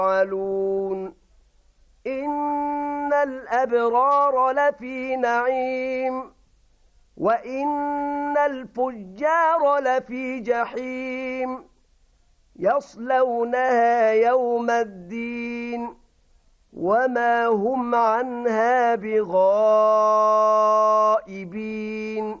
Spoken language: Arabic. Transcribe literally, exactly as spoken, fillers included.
يفعلون إن الأبرار لفي نعيم وإن الفجار لفي جحيم يصلونها يوم الدين وما هم عنها بغائبين